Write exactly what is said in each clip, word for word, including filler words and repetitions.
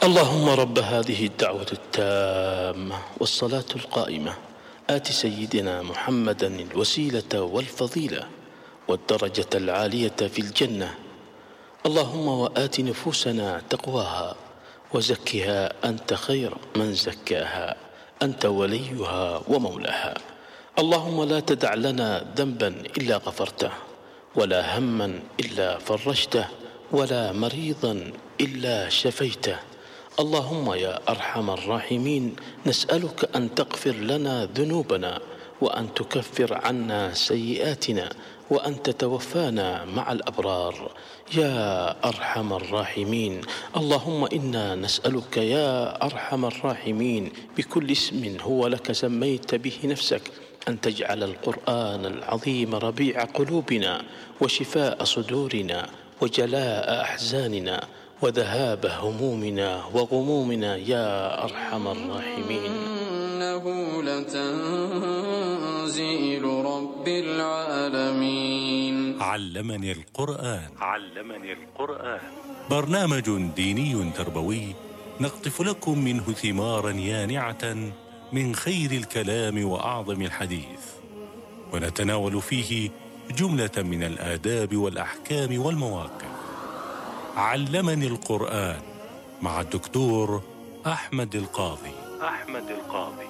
اللهم رب هذه الدعوة التامة والصلاة القائمة آت سيدنا محمدا الوسيلة والفضيلة والدرجة العالية في الجنة. اللهم وآت نفوسنا تقواها وزكها أنت خير من زكاها، أنت وليها ومولاها. اللهم لا تدع لنا ذنبا إلا غفرته، ولا هما إلا فرجته، ولا مريضا إلا شفيته. اللهم يا أرحم الراحمين نسألك أن تغفر لنا ذنوبنا، وأن تكفر عنا سيئاتنا، وأن تتوفانا مع الأبرار يا أرحم الراحمين. اللهم إنا نسألك يا أرحم الراحمين بكل اسم هو لك سميت به نفسك أن تجعل القرآن العظيم ربيع قلوبنا وشفاء صدورنا وجلاء أحزاننا وذهاب همومنا وغمومنا يا أرحم الراحمين. إنه لتنزيل رب العالمين. علمني القرآن. علمني القرآن برنامج ديني تربوي نقطف لكم منه ثمارا يانعة من خير الكلام وأعظم الحديث، ونتناول فيه جملة من الآداب والأحكام والمواقف. علمني القرآن مع الدكتور أحمد القاضي. أحمد القاضي.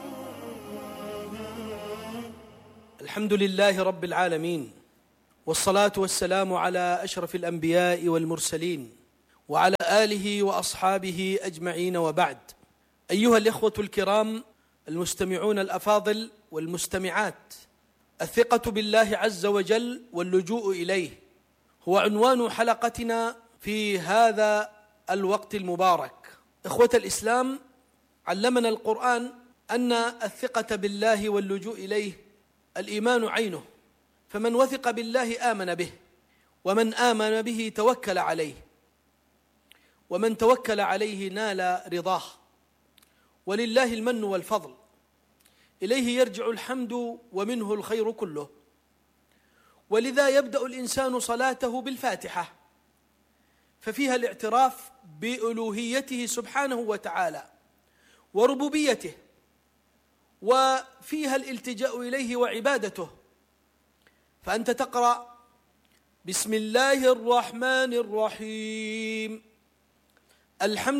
الحمد لله رب العالمين، والصلاة والسلام على أشرف الأنبياء والمرسلين وعلى آله وأصحابه أجمعين، وبعد. أيها الإخوة الكرام المستمعون الأفاضل والمستمعات، الثقة بالله عز وجل واللجوء إليه هو عنوان حلقتنا في هذا الوقت المبارك. إخوة الإسلام، علمنا القرآن أن الثقة بالله واللجوء إليه الإيمان عينه، فمن وثق بالله آمن به، ومن آمن به توكل عليه، ومن توكل عليه نال رضاه، ولله المن والفضل، إليه يرجع الحمد ومنه الخير كله. ولذا يبدأ الإنسان صلاته بالفاتحة، ففيها الاعتراف بألوهيته سبحانه وتعالى وربوبيته، وفيها الالتجاء إليه وعبادته. فأنت تقرأ بسم الله الرحمن الرحيم، الحمد